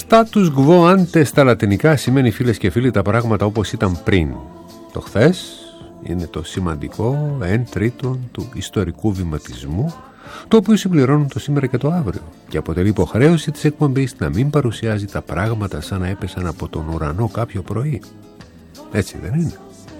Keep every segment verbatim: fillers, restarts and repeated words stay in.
Status quo ante στα λατινικά σημαίνει, φίλες και φίλοι, τα πράγματα όπως ήταν πριν. Το χθες είναι το σημαντικό εν τρίτον του ιστορικού βηματισμού, το οποίο συμπληρώνουν το σήμερα και το αύριο, και αποτελεί υποχρέωση της εκπομπής να μην παρουσιάζει τα πράγματα σαν να έπεσαν από τον ουρανό κάποιο πρωί. Έτσι δεν είναι?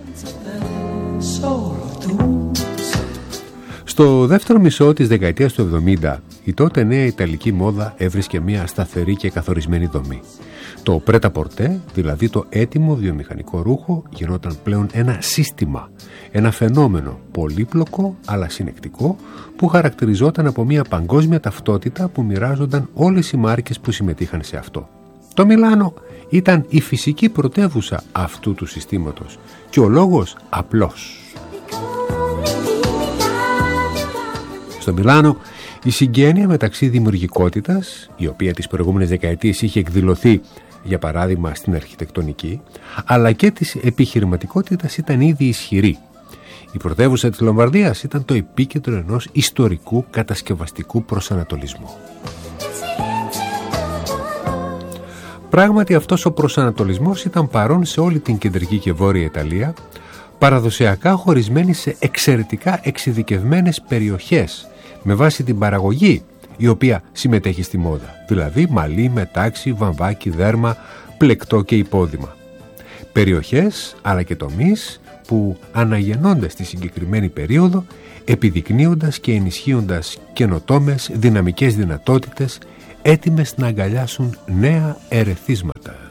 Στο δεύτερο μισό της δεκαετίας του εβδομήντα, η τότε νέα ιταλική μόδα έβρισκε μια σταθερή και καθορισμένη δομή. Το πρέτα-πορτέ, δηλαδή το έτοιμο βιομηχανικό ρούχο, γινόταν πλέον ένα σύστημα, ένα φαινόμενο πολύπλοκο αλλά συνεκτικό, που χαρακτηριζόταν από μια παγκόσμια ταυτότητα που μοιράζονταν όλες οι μάρκες που συμμετείχαν σε αυτό. Το Μιλάνο ήταν η φυσική πρωτεύουσα αυτού του συστήματος και ο λόγος απλός. Στο Μιλάνο η συγγένεια μεταξύ δημιουργικότητας, η οποία τις προηγούμενες δεκαετίες είχε εκδηλωθεί, για παράδειγμα στην αρχιτεκτονική, αλλά και της επιχειρηματικότητας, ήταν ήδη ισχυρή. Η πρωτεύουσα της Λομβαρδίας ήταν το επίκεντρο ενός ιστορικού κατασκευαστικού προσανατολισμού. Πράγματι αυτός ο προσανατολισμός ήταν παρόν σε όλη την κεντρική και βόρεια Ιταλία, παραδοσιακά χωρισμένη σε εξαιρετικά εξειδικευμένες περιοχές, με βάση την παραγωγή η οποία συμμετέχει στη μόδα, δηλαδή μαλλί, μετάξι, βαμβάκι, δέρμα, πλεκτό και υπόδημα. Περιοχές αλλά και τομείς που αναγεννώνται στη συγκεκριμένη περίοδο, επιδεικνύοντας και ενισχύοντας καινοτόμες δυναμικές δυνατότητες, έτοιμες να αγκαλιάσουν νέα ερεθίσματα.